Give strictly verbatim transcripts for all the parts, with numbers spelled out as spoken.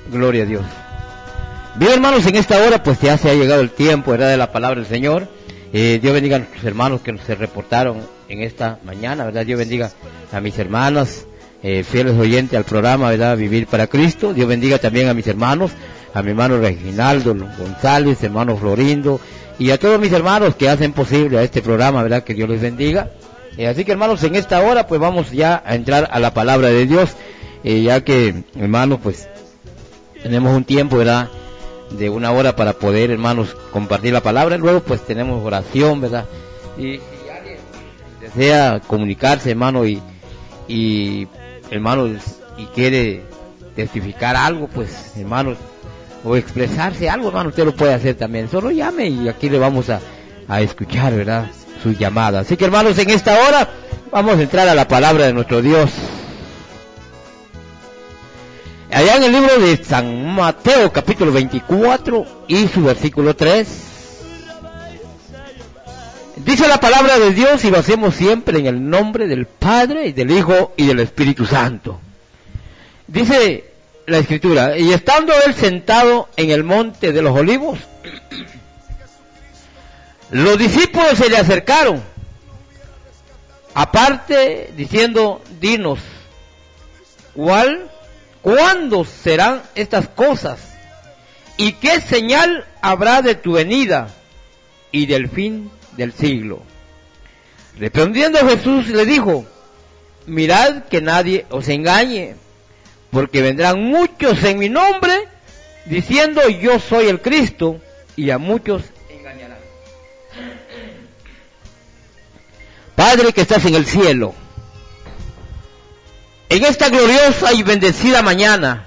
Gloria a Dios. Bien, hermanos, en esta hora pues ya se ha llegado el tiempo, ¿verdad?, de la palabra del Señor. Eh, Dios bendiga a nuestros hermanos que se reportaron en esta mañana, ¿verdad? Dios bendiga a mis hermanas, eh, fieles oyentes al programa, ¿verdad?, Vivir para Cristo. Dios bendiga también a mis hermanos, a mi hermano Reginaldo González, hermano Florindo, y a todos mis hermanos que hacen posible a este programa, ¿verdad? Que Dios les bendiga. Eh, así que, hermanos, en esta hora pues vamos ya a entrar a la palabra de Dios, eh, ya que, hermanos, pues tenemos un tiempo, ¿verdad?, de una hora para poder, hermanos, compartir la palabra. Luego pues tenemos oración, ¿verdad? Y si alguien desea comunicarse, hermano, y, y hermanos, y quiere testificar algo, pues, hermanos, o expresarse algo, hermano, usted lo puede hacer también. Solo llame y aquí le vamos a, a escuchar, ¿verdad?, su llamada. Así que, hermanos, en esta hora vamos a entrar a la palabra de nuestro Dios. Allá en el libro de San Mateo, capítulo veinticuatro, y su versículo tres, dice la palabra de Dios, y lo hacemos siempre en el nombre del Padre, y del Hijo, y del Espíritu Santo. Dice la Escritura: y estando él sentado en el monte de los olivos, los discípulos se le acercaron, aparte, diciendo: dinos, ¿cuál ¿cuándo serán estas cosas? ¿Y qué señal habrá de tu venida y del fin del siglo? Respondiendo Jesús le dijo: mirad que nadie os engañe, porque vendrán muchos en mi nombre, diciendo: yo soy el Cristo, y a muchos engañarán. Padre que estás en el cielo, en esta gloriosa y bendecida mañana,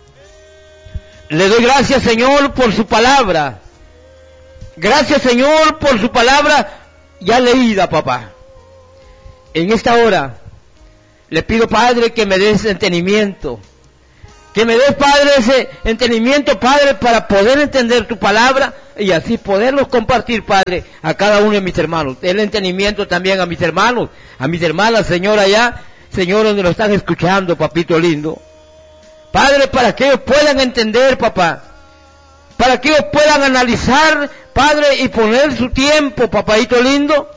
le doy gracias, Señor, por su palabra. Gracias, Señor, por su palabra ya leída, papá. En esta hora, le pido, Padre, que me des entendimiento. Que me des, Padre, ese entendimiento, Padre, para poder entender tu palabra y así poderlos compartir, Padre, a cada uno de mis hermanos. El entendimiento también a mis hermanos, a mis hermanas, Señor, allá, Señor, donde lo están escuchando, papito lindo. Padre, para que ellos puedan entender, papá. Para que ellos puedan analizar, Padre, y poner su tiempo, papadito lindo,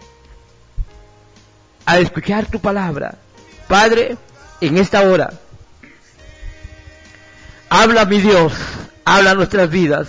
a escuchar tu palabra. Padre, en esta hora, habla, mi Dios, habla nuestras vidas.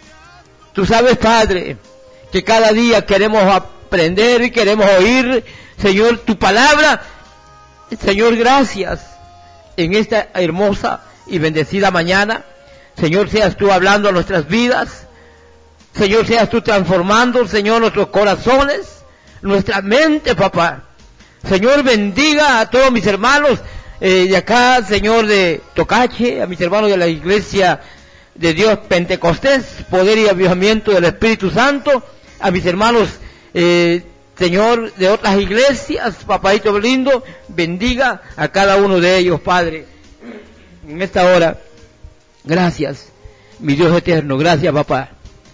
Tú sabes, Padre, que cada día queremos aprender y queremos oír, Señor, tu palabra. Señor, gracias en esta hermosa y bendecida mañana. Señor, seas tú hablando a nuestras vidas. Señor, seas tú transformando, Señor, nuestros corazones, nuestra mente, papá. Señor, bendiga a todos mis hermanos eh, de acá, Señor, de Tocache, a mis hermanos de la Iglesia de Dios Pentecostés, Poder y Avivamiento del Espíritu Santo, a mis hermanos eh, Señor, de otras iglesias, papadito lindo, bendiga a cada uno de ellos, Padre, en esta hora. Gracias, mi Dios eterno, gracias, papá.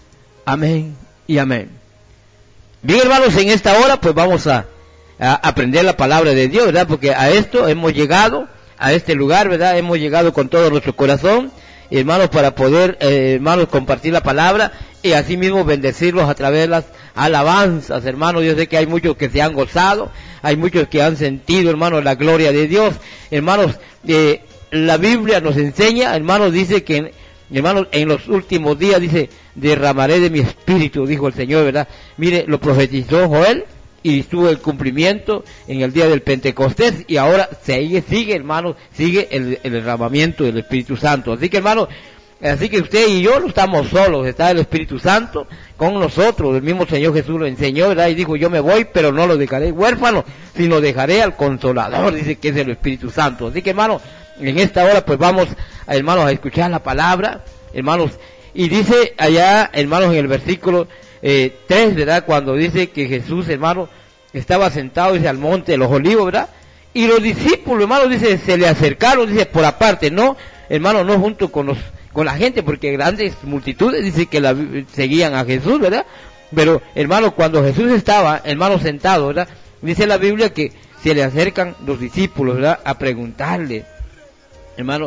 Amén y amén. Bien, hermanos, en esta hora pues vamos a, a aprender la palabra de Dios, ¿verdad? Porque a esto hemos llegado, a este lugar, ¿verdad? Hemos llegado con todo nuestro corazón, hermanos, para poder, eh, hermanos, compartir la palabra y así mismo bendecirlos a través de las alabanzas, hermanos. Yo sé que hay muchos que se han gozado, hay muchos que han sentido, hermanos, la gloria de Dios. Hermanos, eh, la Biblia nos enseña, hermanos, dice que, hermanos, en los últimos días, dice, derramaré de mi espíritu, dijo el Señor, ¿verdad? Mire, lo profetizó Joel y tuvo el cumplimiento en el día del Pentecostés y ahora sigue, sigue, hermanos, sigue el, el derramamiento del Espíritu Santo. Así que, hermanos, así que usted y yo no estamos solos, está el Espíritu Santo con nosotros. El mismo Señor Jesús lo enseñó, ¿verdad? Y dijo: yo me voy, pero no lo dejaré huérfano, sino dejaré al Consolador, dice que es el Espíritu Santo. Así que, hermanos, en esta hora pues vamos, hermanos, a escuchar la palabra, hermanos, y dice allá, hermanos, en el versículo eh, tres, ¿verdad? Cuando dice que Jesús, hermanos, estaba sentado, dice, al monte de los olivos, ¿verdad? Y los discípulos, hermanos, dice, se le acercaron, dice, por aparte, no, hermanos, no junto con los con la gente, porque grandes multitudes, dice que la, seguían a Jesús, ¿verdad? Pero, hermano, cuando Jesús estaba, hermano, sentado, ¿verdad? Dice la Biblia que se le acercan los discípulos, ¿verdad? A preguntarle, hermano,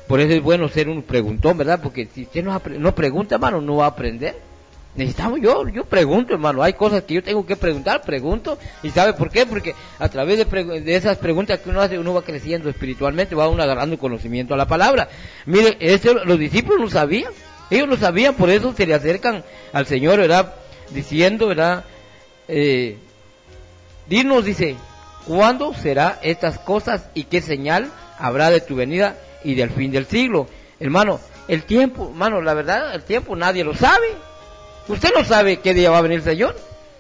Por eso es bueno ser un preguntón, ¿verdad? Porque si usted no, no pregunta, hermano, no va a aprender. Necesitamos, yo, yo pregunto, hermano, hay cosas que yo tengo que preguntar, pregunto, y ¿sabe por qué? Porque a través de, de esas preguntas que uno hace, uno va creciendo espiritualmente, va uno agarrando conocimiento a la palabra. Mire, eso los discípulos no sabían, ellos no sabían, por eso se le acercan al Señor, ¿verdad? Diciendo, ¿verdad? Eh, dinos, dice, ¿cuándo será estas cosas y qué señal habrá de tu venida y del fin del siglo? Hermano, el tiempo, hermano, la verdad, el tiempo nadie lo sabe. Usted no sabe qué día va a venir el Señor.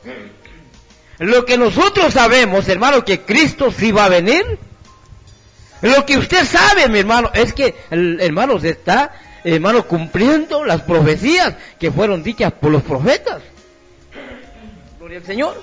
Lo que nosotros sabemos, hermano, que Cristo sí va a venir. Lo que usted sabe, mi hermano, es que el hermano se está, hermano, cumpliendo las profecías que fueron dichas por los profetas. Gloria al Señor.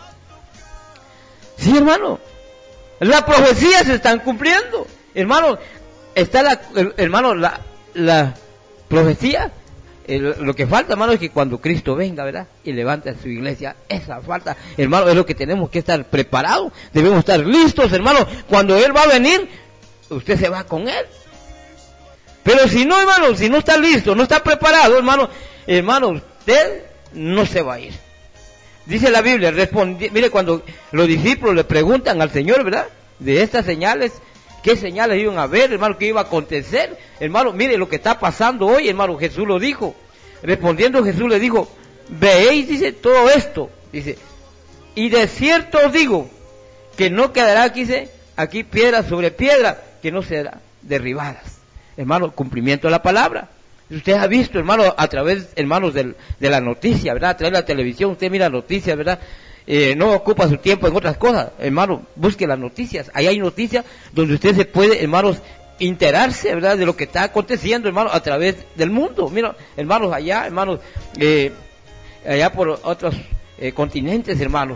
Sí, hermano. Las profecías se están cumpliendo. Hermano, está la, hermano, la, la profecía. El, lo que falta, hermano, es que cuando Cristo venga, ¿verdad? Y levante a su iglesia, esa falta, hermano, es lo que tenemos que estar preparados, debemos estar listos, hermano. Cuando Él va a venir, usted se va con Él. Pero si no, hermano, si no está listo, no está preparado, hermano, hermano, usted no se va a ir. Dice la Biblia, respondi, mire, cuando los discípulos le preguntan al Señor, ¿verdad? De estas señales, ¿qué señales iban a ver, hermano? ¿Qué iba a acontecer? Hermano, mire lo que está pasando hoy, hermano. Jesús lo dijo. Respondiendo Jesús le dijo, veéis, dice, todo esto. Dice, y de cierto os digo, que no quedará aquí, dice, aquí piedra sobre piedra, que no será derribadas. Hermano, cumplimiento de la palabra. Usted ha visto, hermano, a través, hermanos, del, de la noticia, ¿verdad? A través de la televisión, usted mira noticias, ¿verdad? Eh, no ocupa su tiempo en otras cosas, hermano, busque las noticias. Ahí hay noticias donde usted se puede, hermanos, enterarse, ¿verdad? De lo que está aconteciendo, hermano, a través del mundo. Mira, hermanos, allá, hermanos, eh, allá por otros eh, continentes, hermanos.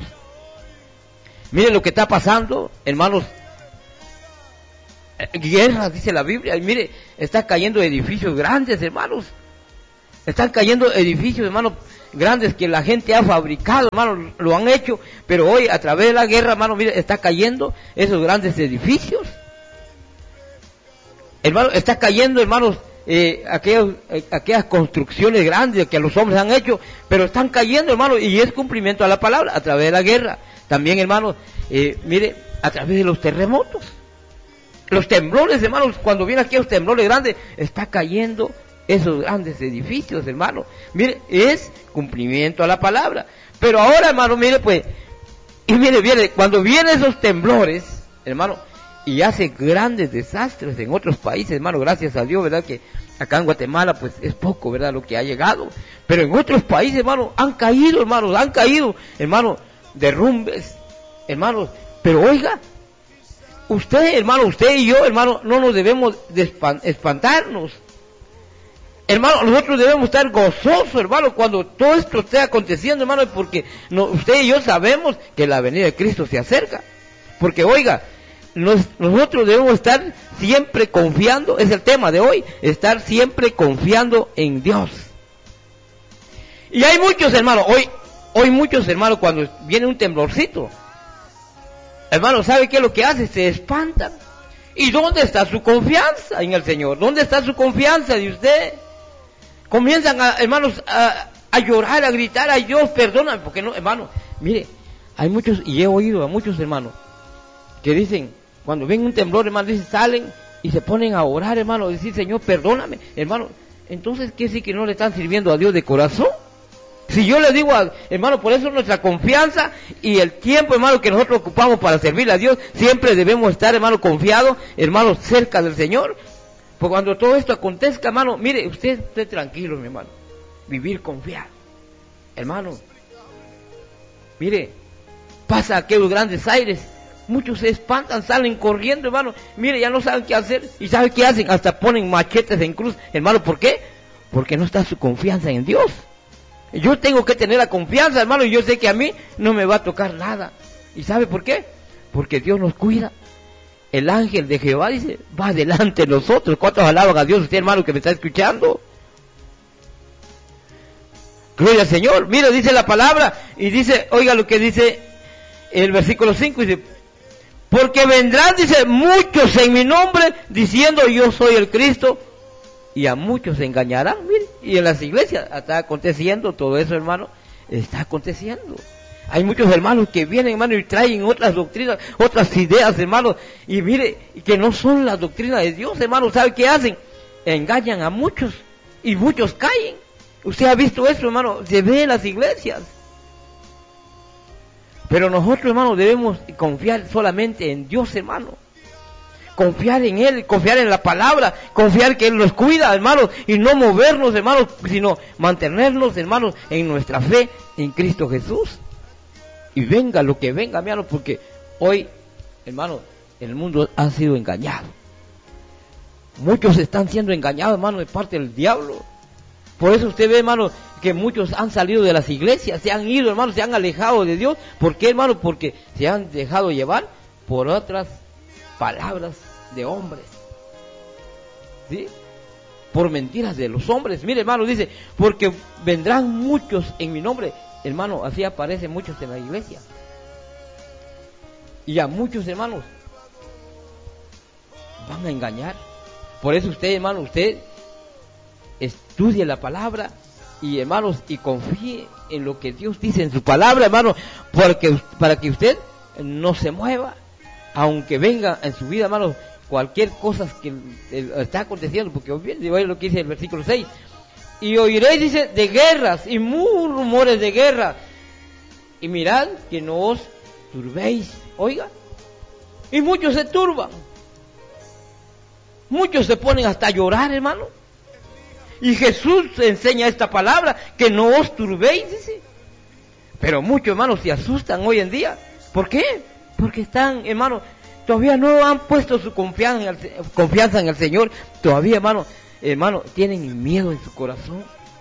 Mire lo que está pasando, hermanos. Guerras, dice la Biblia, y mire, están cayendo edificios grandes, hermanos. Están cayendo edificios, hermanos, grandes que la gente ha fabricado, hermanos, lo han hecho, pero hoy a través de la guerra, hermanos, mire, está cayendo esos grandes edificios. Hermanos, está cayendo, hermanos, eh, aquellos, eh, aquellas construcciones grandes que los hombres han hecho, pero están cayendo, hermanos, y es cumplimiento a la palabra a través de la guerra. También, hermanos, eh, mire, a través de los terremotos. Los temblores, hermanos, cuando vienen aquellos temblores grandes, está cayendo esos grandes edificios, hermano. Mire, es cumplimiento a la palabra. Pero ahora, hermano, mire, pues, y mire, viene, cuando vienen esos temblores, hermano, y hace grandes desastres en otros países, hermano, gracias a Dios, ¿verdad? Que acá en Guatemala, pues, es poco, ¿verdad? Lo que ha llegado. Pero en otros países, hermano, han caído, hermanos, han caído, hermano, derrumbes, hermanos. Pero oiga, usted, hermano, usted y yo, hermano, no nos debemos de espantarnos. Hermano, nosotros debemos estar gozosos, hermano, cuando todo esto esté aconteciendo, hermano, porque no, usted y yo sabemos que la venida de Cristo se acerca. Porque, oiga, nos, nosotros debemos estar siempre confiando, es el tema de hoy, estar siempre confiando en Dios. Y hay muchos, hermanos, hoy, hoy muchos, hermanos, cuando viene un temblorcito, hermano, ¿sabe qué es lo que hace? Se espantan. ¿Y dónde está su confianza en el Señor? ¿Dónde está su confianza de usted? Comienzan, a, hermanos, a, a llorar, a gritar, a Dios, perdóname, porque no, hermano, mire, hay muchos, y he oído a muchos hermanos, que dicen, cuando ven un temblor, hermano, dicen, salen y se ponen a orar, hermano, decir, Señor, perdóname, hermano. Entonces, ¿qué sí que no le están sirviendo a Dios de corazón? Si yo le digo, a, hermano, por eso nuestra confianza y el tiempo, hermano, que nosotros ocupamos para servir a Dios, siempre debemos estar, hermano, confiados, hermano, cerca del Señor. Porque cuando todo esto acontezca, hermano, mire, usted esté tranquilo, mi hermano, vivir confiado, hermano. Mire, pasa aquellos grandes aires, muchos se espantan, salen corriendo, hermano, mire, ya no saben qué hacer, y ¿saben qué hacen? Hasta ponen machetes en cruz, hermano, ¿por qué? Porque no está su confianza en Dios. Yo tengo que tener la confianza, hermano, y yo sé que a mí no me va a tocar nada. ¿Y sabe por qué? Porque Dios nos cuida. El ángel de Jehová, dice, va delante de nosotros. ¿Cuántos alaban a Dios usted, hermano, que me está escuchando? Gloria al Señor. Mira, dice la palabra, y dice, oiga lo que dice el versículo cinco, dice, porque vendrán, dice, muchos en mi nombre, diciendo, yo soy el Cristo, y a muchos se engañarán, mire, y en las iglesias está aconteciendo todo eso, hermano, está aconteciendo. Hay muchos hermanos que vienen, hermano, y traen otras doctrinas, otras ideas, hermano, y mire, que no son las doctrinas de Dios, hermano. ¿Sabe qué hacen? Engañan a muchos, y muchos caen. Usted ha visto eso, hermano, se ve en las iglesias. Pero nosotros, hermano, debemos confiar solamente en Dios, hermano. Confiar en Él, confiar en la palabra, confiar que Él nos cuida, hermano, y no movernos, hermano, sino mantenernos, hermanos, en nuestra fe en Cristo Jesús. Y venga lo que venga, hermano, porque hoy, hermano, el mundo ha sido engañado. Muchos están siendo engañados, hermano, de parte del diablo. Por eso usted ve, hermano, que muchos han salido de las iglesias, se han ido, hermano, se han alejado de Dios. ¿Por qué, hermano? Porque se han dejado llevar por otras palabras de hombres, ¿sí? Por mentiras de los hombres. Mire, hermano, dice, porque vendrán muchos en mi nombre. Hermano, así aparecen muchos en la iglesia. Y a muchos, hermanos, van a engañar. Por eso usted, hermano, usted estudie la palabra y, hermanos, y confíe en lo que Dios dice en su palabra, hermano, porque, para que usted no se mueva, aunque venga en su vida, hermano, cualquier cosa que está aconteciendo, porque hoy lo que dice el versículo seis, y oiréis, dice, de guerras y muchos rumores de guerra, y mirad que no os turbéis. Oiga, y muchos se turban, muchos se ponen hasta a llorar, hermano. Y Jesús enseña esta palabra, que no os turbéis, dice. Pero muchos, hermanos, se asustan hoy en día. ¿Por qué? Porque están, hermano, todavía no han puesto su confianza en el, confianza en el Señor. Todavía, hermano, hermano, tienen miedo en su corazón.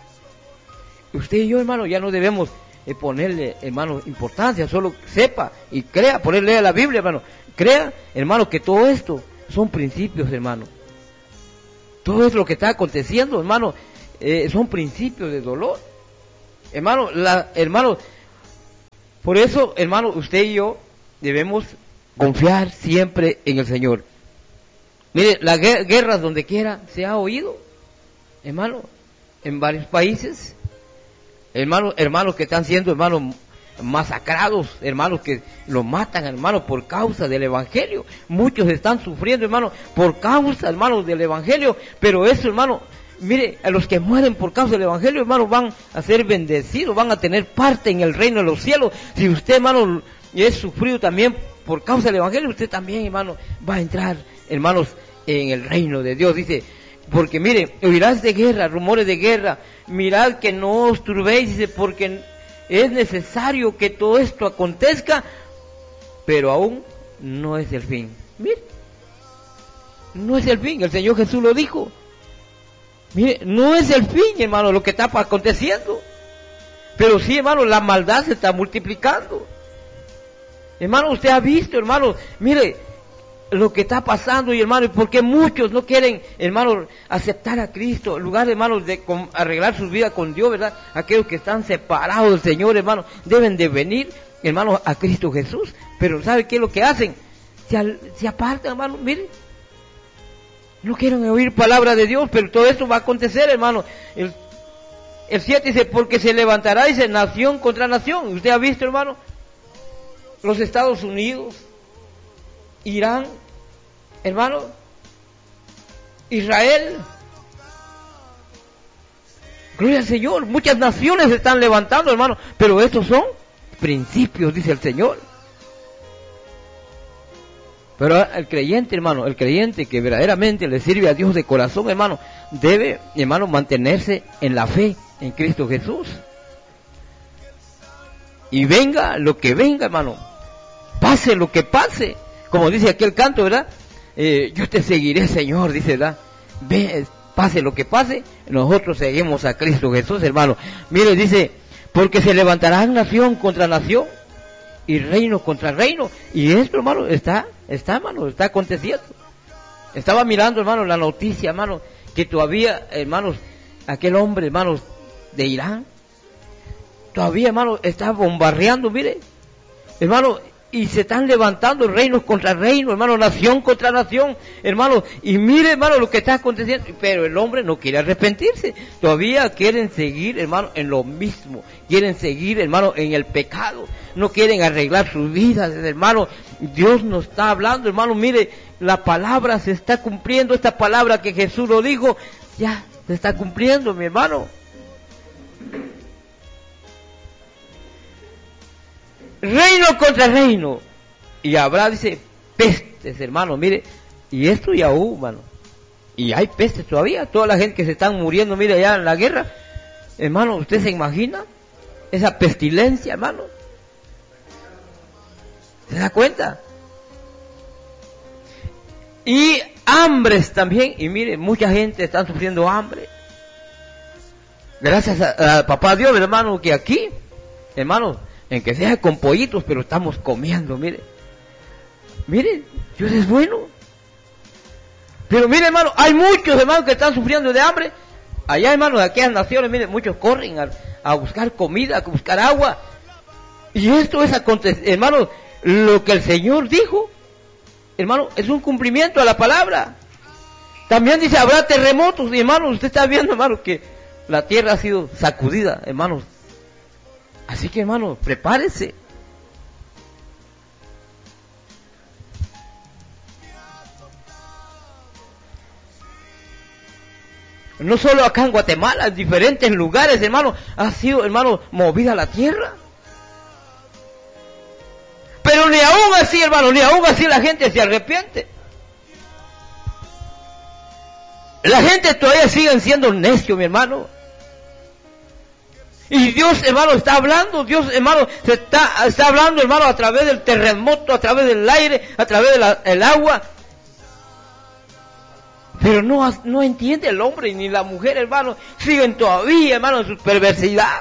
Usted y yo, hermano, ya no debemos eh, ponerle, hermano, importancia. Solo sepa y crea, ponerle a la Biblia, hermano. Crea, hermano, que todo esto son principios, hermano. Todo es lo que está aconteciendo, hermano, eh, son principios de dolor. Hermano, la, hermano, por eso, hermano, usted y yo debemos confiar siempre en el Señor. Mire, las guerras donde quiera se ha oído, hermano, en varios países, hermanos, hermanos que están siendo, hermanos, masacrados, hermanos, que los matan, hermanos, por causa del evangelio. Muchos están sufriendo, hermanos, por causa, hermanos, del evangelio. Pero eso, hermano, mire, a los que mueren por causa del evangelio, hermanos, van a ser bendecidos, van a tener parte en el reino de los cielos. Si usted, hermano, es sufrido también por causa del evangelio, usted también, hermano, va a entrar, hermanos, en el reino de Dios. Dice, porque mire, oirás de guerra, rumores de guerra, mirad que no os turbéis, dice, porque es necesario que todo esto acontezca, pero aún no es el fin. Mire, no es el fin, el Señor Jesús lo dijo. Mire, no es el fin, hermano, lo que está aconteciendo. Pero sí, hermano, la maldad se está multiplicando. Hermano, usted ha visto, hermano, mire lo que está pasando, y hermano, porque muchos no quieren, hermano, aceptar a Cristo, en lugar, hermano, de con, arreglar su vida con Dios, ¿verdad? Aquellos que están separados del Señor, hermano, deben de venir, hermano, a Cristo Jesús. Pero ¿sabe qué es lo que hacen? Se, al, se apartan, hermano, mire. No quieren oír palabra de Dios, pero todo esto va a acontecer, hermano. El, el siete dice, porque se levantará, dice, nación contra nación. ¿Usted ha visto, hermano? Los Estados Unidos, Irán, hermano, Israel, gloria al Señor, muchas naciones se están levantando, hermano, pero estos son principios, dice el Señor. Pero el creyente, hermano, el creyente que verdaderamente le sirve a Dios de corazón, hermano, debe, hermano, mantenerse en la fe en Cristo Jesús. Y venga lo que venga, hermano, pase lo que pase, como dice aquel canto, ¿verdad? Eh, yo te seguiré, Señor, dice, ¿verdad? Ve, pase lo que pase, nosotros seguimos a Cristo Jesús, hermano. Mire, dice, porque se levantará nación contra nación y reino contra reino. Y esto, hermano, está, está, hermano, está aconteciendo. Estaba mirando, hermano, la noticia, hermano, que todavía, hermanos, aquel hombre, hermanos, de Irán, todavía, hermano, está bombardeando, mire, hermano, y se están levantando reinos contra reinos, hermano, nación contra nación, hermano, y mire, hermano, lo que está aconteciendo, pero el hombre no quiere arrepentirse, todavía quieren seguir, hermano, en lo mismo, quieren seguir, hermano, en el pecado, no quieren arreglar sus vidas, hermano. Dios nos está hablando, hermano, mire, la palabra se está cumpliendo, esta palabra que Jesús lo dijo, ya se está cumpliendo, mi hermano. Reino contra reino, y habrá, dice, pestes, hermano, mire, y esto ya hubo, hermano, y hay pestes todavía, toda la gente que se están muriendo, mire, allá en la guerra, hermano, ¿usted se imagina esa pestilencia, hermano? ¿Se da cuenta? Y hambres también, y mire, mucha gente está sufriendo hambre. Gracias a, a papá Dios, hermano, que aquí, hermano, en que sea con pollitos, pero estamos comiendo, mire. Mire, Dios es bueno. Pero mire, hermano, hay muchos hermanos que están sufriendo de hambre. Allá, hermano, de aquellas naciones, mire, muchos corren a, a buscar comida, a buscar agua. Y esto es acontecer, hermano, lo que el Señor dijo, hermano, es un cumplimiento a la palabra. También dice, habrá terremotos, y hermano, usted está viendo, hermano, que la tierra ha sido sacudida, hermanos. Así que, hermano, prepárese. No solo acá en Guatemala, en diferentes lugares, hermano, ha sido, hermano, movida la tierra. Pero ni aún así, hermano, ni aún así la gente se arrepiente. La gente todavía sigue siendo necio, mi hermano. Y Dios, hermano, está hablando, Dios, hermano, se está, está hablando, hermano, a través del terremoto, a través del aire, a través del agua. Pero no, no entiende el hombre ni la mujer, hermano, siguen todavía, hermano, en su perversidad.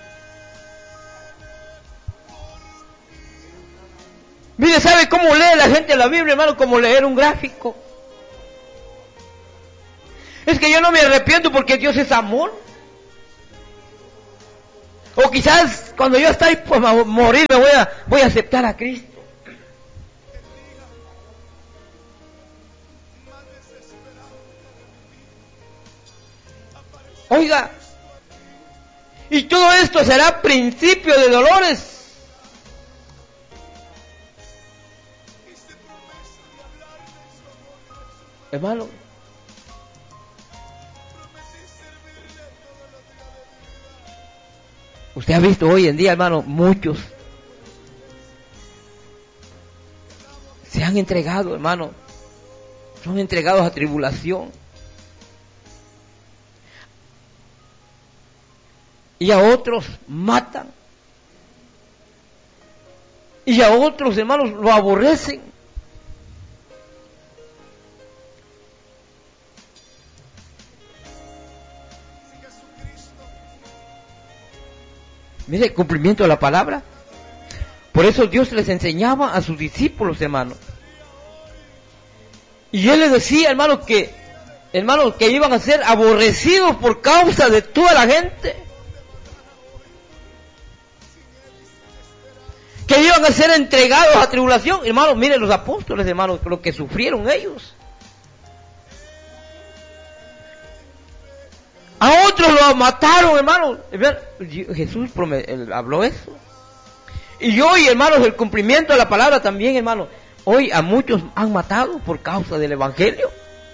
Mire, ¿sabe cómo lee la gente la Biblia, hermano? Como leer un gráfico. Es que yo no me arrepiento porque Dios es amor. O quizás cuando yo estoy por morir me voy a, voy a aceptar a Cristo. Oiga, y todo esto será principio de dolores. Hermano, usted ha visto hoy en día, hermano, muchos se han entregado, hermano, son entregados a tribulación. Y a otros matan. Y a otros, hermanos, lo aborrecen. Mire, cumplimiento de la palabra. Por eso Dios les enseñaba a sus discípulos, hermano. Y Él les decía, hermano, que, hermano, que iban a ser aborrecidos por causa de toda la gente. Que iban a ser entregados a tribulación. Hermano, miren los apóstoles, hermano, lo que sufrieron ellos. A otros lo mataron, hermano. Jesús habló eso. Y hoy, hermanos, el cumplimiento de la palabra también, hermano. Hoy a muchos han matado por causa del Evangelio.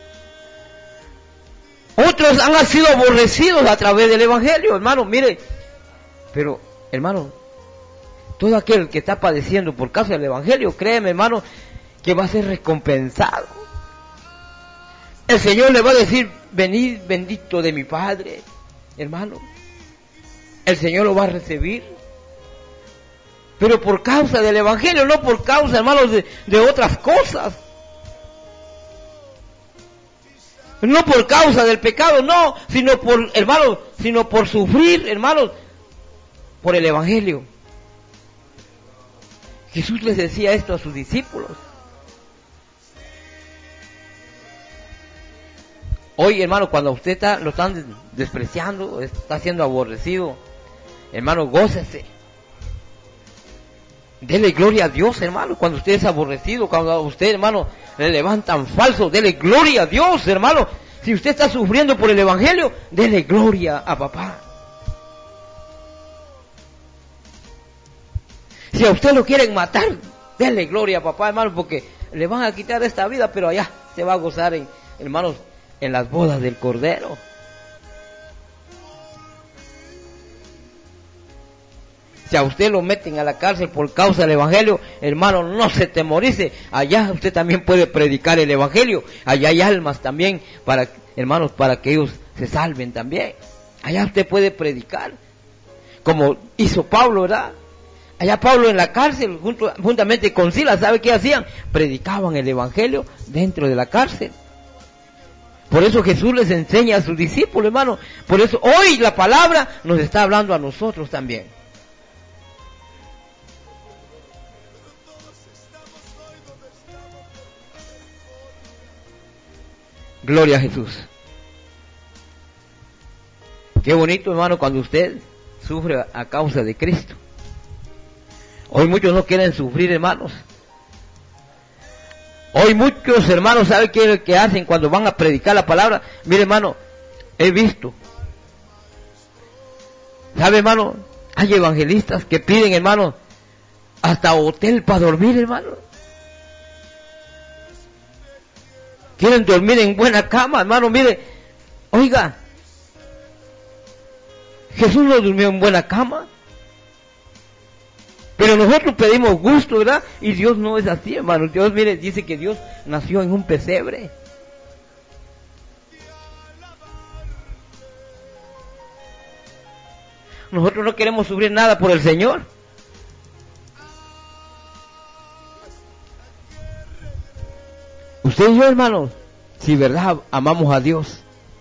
Otros han sido aborrecidos a través del Evangelio, hermano. Mire, pero, hermano, todo aquel que está padeciendo por causa del Evangelio, créeme, hermano, que va a ser recompensado. El Señor le va a decir, venid bendito de mi Padre, hermano. El Señor lo va a recibir. Pero por causa del Evangelio, no por causa, hermanos, de, de otras cosas. No por causa del pecado, no, sino por, hermanos, sino por sufrir, hermanos, por el Evangelio. Jesús les decía esto a sus discípulos. Hoy, hermano, cuando usted está, lo están despreciando, está siendo aborrecido, hermano, gócese. Dele gloria a Dios, hermano. Cuando usted es aborrecido, cuando a usted, hermano, le levantan falso, dele gloria a Dios, hermano. Si usted está sufriendo por el evangelio, dele gloria a papá. Si a usted lo quieren matar, dele gloria a papá, hermano, porque le van a quitar esta vida, pero allá se va a gozar, en, hermanos, en las bodas del Cordero. Si a usted lo meten a la cárcel por causa del evangelio, hermano, no se temorice. Allá usted también puede predicar el evangelio. Allá hay almas también, para, hermanos, para que ellos se salven también. Allá usted puede predicar, como hizo Pablo, ¿verdad? Allá Pablo en la cárcel, junto, juntamente con Silas, ¿sabe qué hacían? Predicaban el evangelio dentro de la cárcel. Por eso Jesús les enseña a sus discípulos, hermano. Por eso hoy la palabra nos está hablando a nosotros también. Gloria a Jesús. Qué bonito, hermano, cuando usted sufre a causa de Cristo. Hoy muchos no quieren sufrir, hermanos. Hoy muchos hermanos, ¿saben qué es lo que hacen cuando van a predicar la palabra? Mire, hermano, he visto. ¿Sabe, hermano? Hay evangelistas que piden, hermano, hasta hotel para dormir, hermano. Quieren dormir en buena cama, hermano, mire. Oiga, Jesús no durmió en buena cama. Pero nosotros pedimos gusto, ¿verdad? Y Dios no es así, hermano. Dios, mire, dice que Dios nació en un pesebre. Nosotros no queremos sufrir nada por el Señor. Usted y yo, hermanos, si verdad amamos a Dios,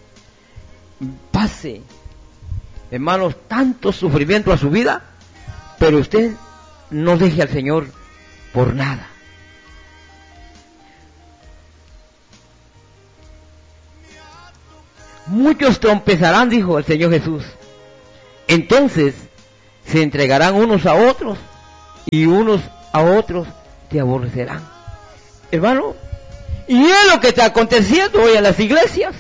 pase, hermanos, tanto sufrimiento a su vida, pero usted no deje al Señor por nada. Muchos tropezarán, dijo el Señor Jesús. Entonces se entregarán unos a otros y unos a otros te aborrecerán. Hermano, y es lo que está aconteciendo hoy en las iglesias.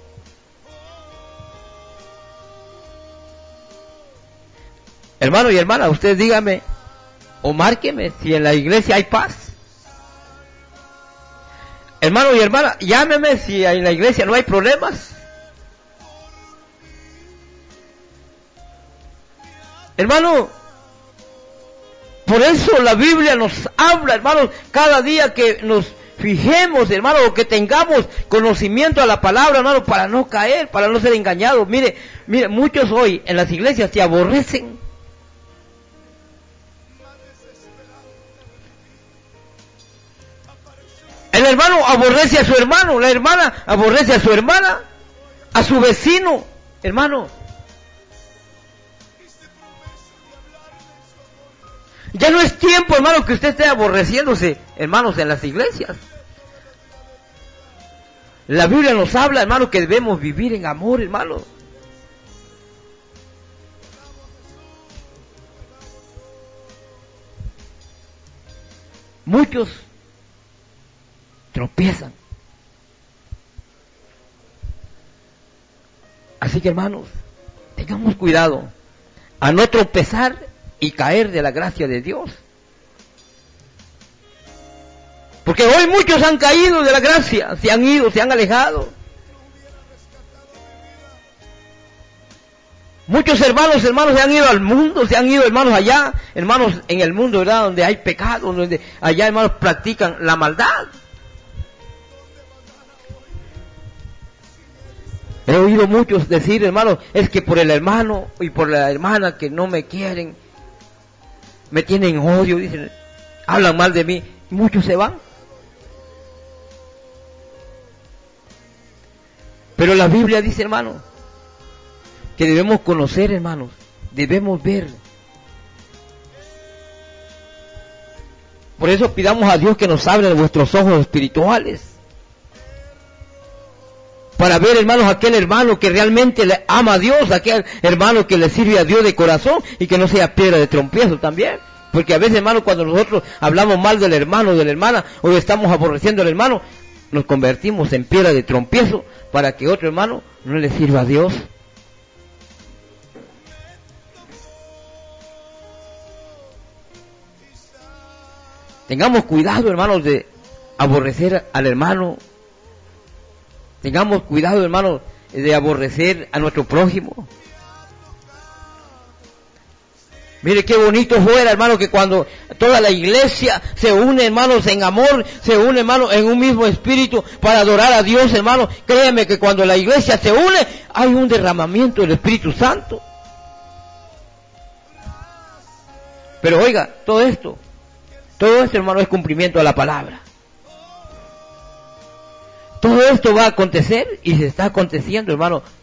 Hermano y hermana, usted dígame o márqueme si en la iglesia hay paz. Hermano y hermana, llámeme si en la iglesia no hay problemas. Hermano, por eso la Biblia nos habla, hermanos, cada día que nos fijemos, hermano, o que tengamos conocimiento a la palabra, hermano, para no caer, para no ser engañados. Mire, mire, muchos hoy en las iglesias se aborrecen. El hermano aborrece a su hermano, la hermana aborrece a su hermana, a su vecino, hermano. Ya no es tiempo, hermano, que usted esté aborreciéndose, hermanos, en las iglesias. La Biblia nos habla, hermano, que debemos vivir en amor, hermano. Muchos tropiezan. Así que, hermanos, tengamos cuidado a no tropezar y caer de la gracia de Dios. Porque hoy muchos han caído de la gracia, se han ido, se han alejado. Muchos hermanos, hermanos se han ido al mundo, se han ido, hermanos, allá, hermanos, en el mundo, ¿verdad? Donde hay pecado, donde allá, hermanos, practican la maldad. He oído muchos decir, hermanos, es que por el hermano y por la hermana que no me quieren, me tienen odio, dicen, hablan mal de mí, muchos se van. Pero la Biblia dice, hermano, que debemos conocer, hermanos, debemos ver. Por eso pidamos a Dios que nos abra vuestros ojos espirituales, para ver, hermanos, aquel hermano que realmente le ama a Dios, aquel hermano que le sirve a Dios de corazón y que no sea piedra de tropiezo también. Porque a veces, hermano, cuando nosotros hablamos mal del hermano o de la hermana, o estamos aborreciendo al hermano, nos convertimos en piedra de tropiezo para que otro hermano no le sirva a Dios. Tengamos cuidado, hermanos, de aborrecer al hermano. Tengamos cuidado, hermanos, de aborrecer a nuestro prójimo. Mire qué bonito fuera, hermano, que cuando toda la iglesia se une, hermanos, en amor, se une, hermano, en un mismo espíritu para adorar a Dios, hermano. Créeme que cuando la iglesia se une, hay un derramamiento del Espíritu Santo. Pero oiga, todo esto, todo esto, hermano, es cumplimiento de la palabra. Todo esto va a acontecer y se está aconteciendo, hermano,